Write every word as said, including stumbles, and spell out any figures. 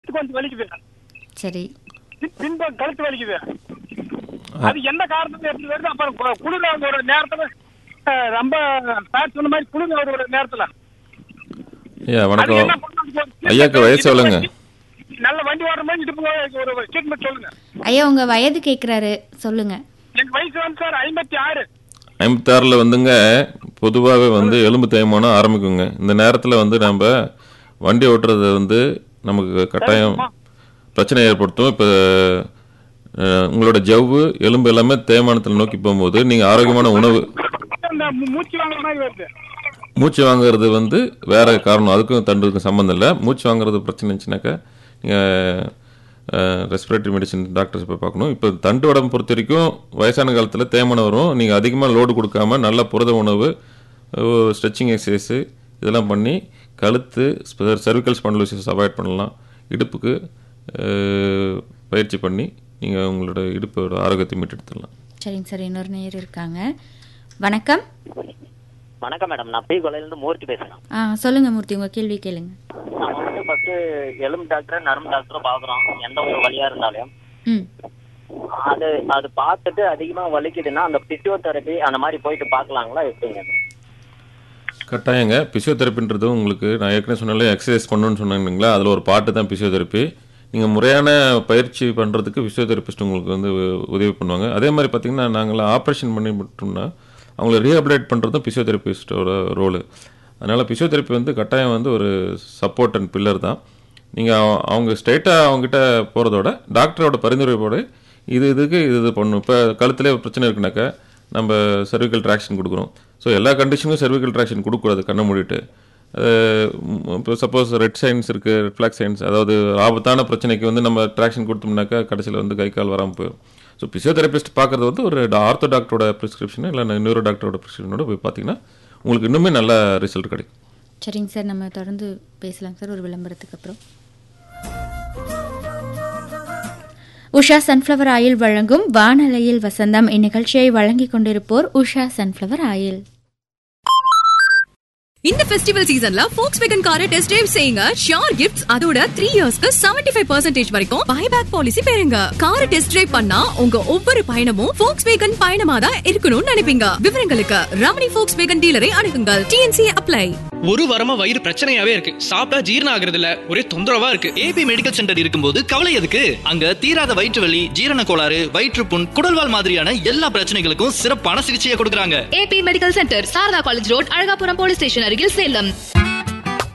கழுத்து கொஞ்சம் வலிக்குது. சரி. பின்பக்கம் கழுத்து வலிக்குது. அது என்ன காரணம் எப்படி வருது? அப்புறம் குளிர் ஒரு நேரத்துல ரொம்ப பேட் சொன்ன மாதிரி குளிர் ஒரு நேரத்துல. ஐயா வணக்கம். ஐயாக்கு வயசு எவ்வளோங்க? நல்ல வண்டி ஓடுற மாதிரி இடுப்பு ஒரு ஸ்டேட்மெண்ட் சொல்லுங்க. ஐயா உங்க வயது கேட்குறாரு, சொல்லுங்க. எனக்கு வயசு வந்து சார் ஐம்பத்தி ஆறு. ஐம்பத்தி ஆறில் வந்துங்க பொதுவாகவே வந்து எலும்பு தேய்மானம் ஆரம்பிக்குங்க. இந்த நேரத்தில் வந்து நம்ம வண்டி ஓட்டுறது வந்து நமக்கு கட்டாயம் பிரச்சனை ஏற்படுத்தும். இப்போ உங்களோட ஜவ்வு எலும்பு எல்லாமே தேய்மானத்தில் நோக்கி போகும்போது நீங்கள் ஆரோக்கியமான உணவு மூச்சு வாங்குற மாதிரி வருது. மூச்சு வாங்குறது வந்து வேற காரணம், அதுக்கும் தண்டுக்கும் சம்மந்தம் இல்லை. மூச்சு வாங்குறது பிரச்சனை இருந்துச்சுனாக்கா நீங்கள் ரெஸ்பிரேட்டரி மெடிசன் டாக்டர்ஸ் போய் பார்க்கணும். இப்போ தண்டு உடம்பு பொறுத்த வரைக்கும் வயசான காலத்தில் தேய்மானம் வரும். நீங்கள் அதிகமாக லோடு கொடுக்காம நல்ல புரத உணவு, ஸ்ட்ரெச்சிங் எக்ஸசைஸு இதெல்லாம் பண்ணி கழுத்து சர்விக்கல் ஸ்பாண்டிலோசிஸ் அவாய்ட் பண்ணலாம். இடுப்புக்கு பயிற்சி பண்ணி நீங்கள் உங்களோட இடுப்போட ஆரோக்கியத்தை மீட்டெடுத்துடலாம். சரிங்க சார். இன்னொரு நேயர் இருக்காங்க. வணக்கம். வணக்கம் மேடம், நான் பி கொலையிலிருந்து மூர்த்தி பேசுறேன். ஆ சொல்லுங்க மூர்த்தி, உங்க கேள்வி கேளுங்க. நம்ம வந்து ஃபர்ஸ்ட் எலும்பு டாக்டர் நரம்பு டாக்டரை பாக்குறோம் எந்த ஒரு வழியா இருந்தாலும். அது அது பார்த்துட்டு அதிகமா வலிக்குதுன்னா அந்த பிசியோதெரபி அந்த மாதிரி போயிட்டு பார்க்கலாங்களா எப்படிங்க? கட்டாயங்க. பிசியோதெரப்பின்றது உங்களுக்கு நான் ஏற்கனவே சொன்னாலே எக்ஸசைஸ் பண்ணணும்னு சொன்னாங்களா, அதில் ஒரு பாட்டு தான் பிசியோதெரப்பி. நீங்கள் முறையான பயிற்சி பண்ணுறதுக்கு பிசியோதெரபிஸ்ட் உங்களுக்கு வந்து உதவி பண்ணுவாங்க. அதே மாதிரி பார்த்திங்கன்னா நாங்கள் ஆப்ரேஷன் பண்ணி விட்டோம்னா அவங்கள ரீஹபிலேட் பண்ணுறதும் பிசியோதெரபிஸ்டோட ரோலு. அதனால் பிசியோதெரப்பி வந்து கட்டாயம் வந்து ஒரு சப்போர்ட் அண்ட் பில்லர் தான். நீங்கள் அவங்க ஸ்ட்ரெயிட்டாக அவங்ககிட்ட போகிறதோட டாக்டரோட பரிந்துரைப்போடு இது இதுக்கு இது இது பண்ணணும். இப்போ கழுத்துலேயே பிரச்சனை இருக்குனாக்கா நம்ம சர்விக்கல் ட்ராக்ஷன் கொடுக்குறோம். ஸோ எல்லா கண்டிஷனுக்கும் சர்விக்கல் ட்ராக்ஷன் கொடுக்கக்கூடாது கண்ணை மூடிட்டு. இப்போ சப்போஸ் ரெட் சைன்ஸ் இருக்குது, ரெட் ஃப்ளாக் சைன்ஸ், அதாவது ஆபத்தான பிரச்சனைக்கு வந்து நம்ம ட்ராக்ஷன் கொடுத்தோம்னாக்கா கடைசியில் வந்து கை கால் வராமல் போயிடும். ஸோ பிசியோதெரபிஸ்ட் பார்க்குறது வந்து ஒரு ஆர்த்தோ டாக்டரோட ப்ரிஸ்கிரிப்ஷன் இல்லை நியூரோ டாக்டரோட ப்ரிஸ்கிரிப்ஷனோட போய் பார்த்தீங்கன்னா உங்களுக்கு இன்னுமே நல்ல ரிசல்ட் கிடைக்கும். சரிங்க சார், நம்ம தொடர்ந்து பேசலாம் சார் ஒரு விளம்பரத்துக்கு அப்புறம். உஷா சன்ஃப்ளவர் ஆயில் வழங்கும் வானலையில் வசந்தம் இந்நிகழ்ச்சியை வழங்கிக் கொண்டிருப்போர் உஷா சன்ஃப்ளவர் ஆயில். இந்த ஃபெஸ்டிவல் சீசன்ல Volkswagen காரை டெஸ்ட் டிரைவ் செய்யுங்க. ஷியோர் கிஃப்ட்ஸ், அதோட த்ரீ இயர்ஸ்க்கு செவன்டி ஃபைவ் பர்சன்டேஜ் வரைக்கும் பைபேக் பாலிசி பெறுங்க. காரை டெஸ்ட் டிரைவ் பண்ணா உங்க ஒவ்வொரு பயணமும் Volkswagen பயணமா தான் இருக்கணும்னு நினைப்பீங்க. விவரங்களுக்கு ரமணி Volkswagen டீலரை அணுகுங்கள். DNC apply. ஒரு வாரமா வயிறு பிரச்சனையாவே இருக்கு. சாப்பிட்டா ஜீரணம் ஆகுறது இல்ல, ஒரே தொந்தரவா இருக்கு. ஏபி மெடிக்கல் சென்டர் இருக்கும்போது கவலை எதுக்கு? அங்க தீராத வயிற்று வலி, ஜீரண கோளாறு, வயிற்றுப்புண், குடல்வால் மாதிரியான எல்லா பிரச்சனைகளுக்கும் சிறப்பான சிகிச்சையை கொடுக்கறாங்க. AB medical centre, Saradha college road, Alagapuram police station அருகில், சேலம்.